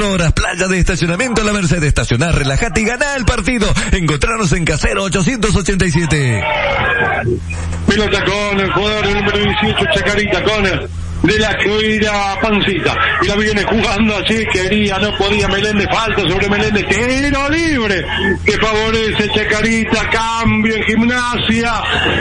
24 horas, playa de estacionamiento a la Merced. Estacionar, relajate y ganá el partido. Encontrarnos en Casero 887. Pelota con el jugador número 18, Chacarita, con de la que era Pancita, y la viene jugando así, quería, no podía, Meléndez, falta sobre Meléndez, tiro libre, que favorece Chacarita, cambio en Gimnasia,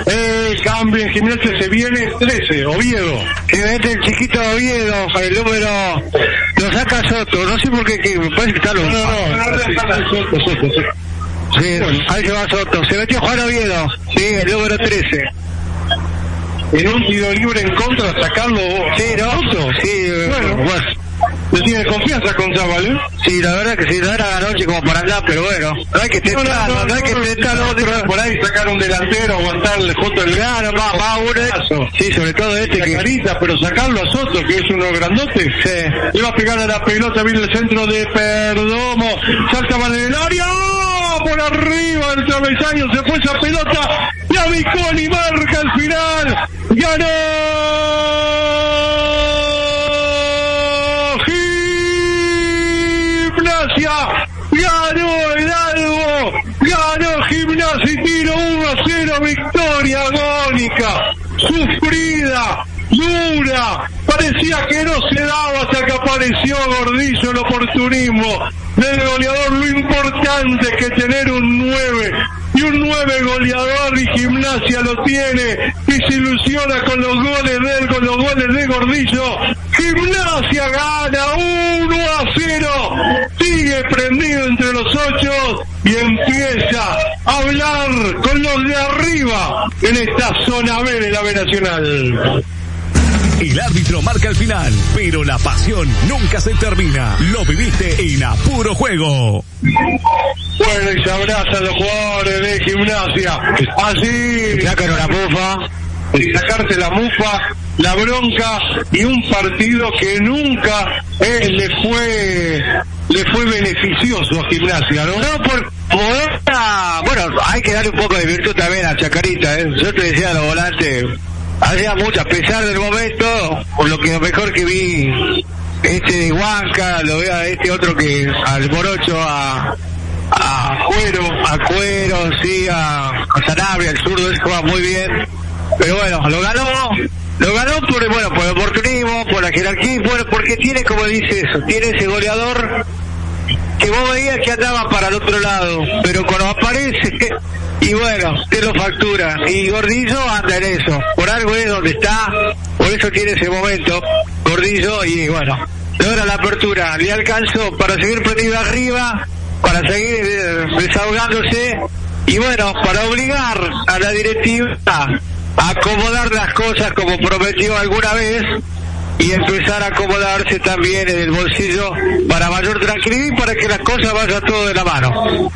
se viene 13, Oviedo. Se mete el chiquito Oviedo, el número, lo saca Soto, no sé por qué, me parece que está lo... Soto. Sí, bueno, ahí se va Soto, se metió Juan Oviedo, sí, el número 13. En un tiro libre en contra, sacarlo. Sí, ¿no? Sí, bueno. ¿No tiene confianza con Zaval, eh? Sí, la verdad que sí, no era la noche como para andar, pero bueno, no hay que tentar, no hay que tentar otro. Por ahí sacar un delantero, aguantarle foto del gano, va uno. Sí, sobre todo este que... Carita, pero sacarlo a Soto, que es uno grandote. Sí. Le va a pegar a la pelota, viene el centro de Perdomo, salta para el área, por arriba del travesaño, se fue esa pelota, la Viconi marca al final, ganó Gimnasia, ganó Hidalgo, ganó Gimnasia y tiro 1-0, victoria agónica, sufrida, dura, parecía que no se daba hasta que apareció Gordillo, el oportunismo del goleador. Lo importante es que tener un 9 y un 9 goleador, y Gimnasia lo tiene, y se ilusiona con los goles de él, con los goles de Gordillo. Gimnasia gana 1-0, sigue prendido entre los 8 y empieza a hablar con los de arriba en esta zona B de la B Nacional. El árbitro marca el final, pero la pasión nunca se termina. Lo viviste en A Puro Juego. Bueno, y se abrazan los jugadores de Gimnasia. Así, sacan una mufa. Y sacarse la mufa, la bronca, y un partido que nunca le fue beneficioso a Gimnasia, ¿no? No, por modesta, bueno, hay que darle un poco de virtud también a Chacarita, ¿eh? Yo te decía a los volantes, hacía mucho, a pesar del momento, por lo mejor que vi de Huanca, lo veo a este otro que al Morocho, a Cuero, sí, a Sanabria, el zurdo, él juega muy bien, pero bueno, lo ganó por el oportunismo, por la jerarquía, porque tiene, como dice eso, tiene ese goleador que vos veías que andaba para el otro lado, pero cuando aparece, y bueno, te lo factura, y Gordillo anda en eso, por algo es donde está, por eso tiene ese momento, Gordillo, y bueno, logra la apertura, le alcanzó para seguir prendido arriba, para seguir desahogándose, y bueno, para obligar a la directiva a acomodar las cosas como prometió alguna vez, y empezar a acomodarse también en el bolsillo para mayor tranquilidad y para que las cosas vayan todo de la mano.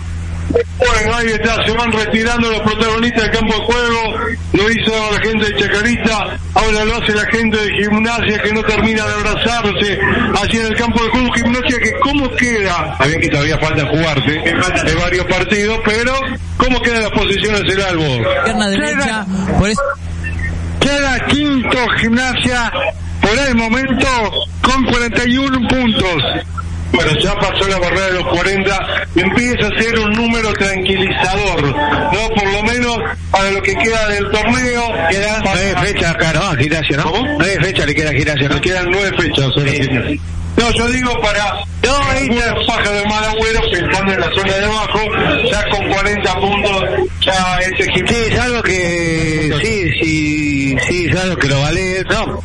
Bueno, ahí está, se van retirando los protagonistas del campo de juego, lo hizo la gente de Chacarita, ahora lo hace la gente de Gimnasia, que no termina de abrazarse allí en el campo de juego. Gimnasia, que cómo queda, sabía que todavía falta jugarse de varios partidos, pero cómo quedan las posiciones del Albo. Pierna derecha, por eso... Queda quinto Gimnasia por el momento con 41 puntos. Bueno, ya pasó la barrera de los 40, empieza a ser un número tranquilizador, ¿no? Por lo menos para lo que queda del torneo. Quedan 9 fechas acá, ¿no? Gimnasia, ¿no? ¿Cómo? 9 fechas le queda a Gimnasia, ¿no? Le quedan 9 fechas. Sí. No, yo digo para algunos pajas de mal agüero, pensando en la zona de abajo, ya con 40 puntos, ya ese equipo. Sí, es algo que, sí, es algo que lo vale, no.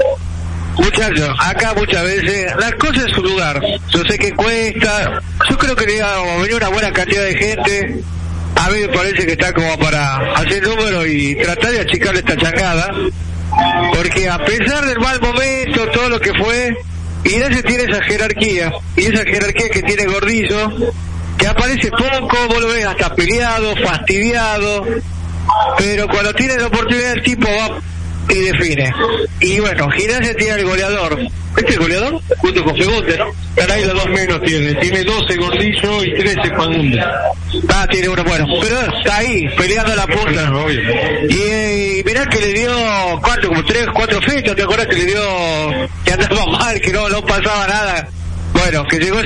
Muchachos, acá muchas veces las cosas en su lugar. Yo sé que cuesta, yo creo que le va a venir una buena cantidad de gente. A mí me parece que está como para hacer número y tratar de achicarle esta changada, porque a pesar del mal momento, todo lo que fue, Gimnasia tiene esa jerarquía, y esa jerarquía que tiene Gordillo, que aparece poco, vos lo ves hasta peleado, fastidiado, pero cuando tiene la oportunidad el tipo va y define. Y bueno, Gimnasia tiene el goleador. ¿Este es el goleador? Junto con Fegunde, ¿no? Caray, los dos menos tiene 12 Gordillo y 13 Fegunde. Tiene uno bueno, pero está ahí, peleando la punta. Y mirá que le dio, ¿cuánto? Como 3, 4 fechas, ¿te acuerdas que le dio, que andaba mal, que no pasaba nada? Bueno, que llegó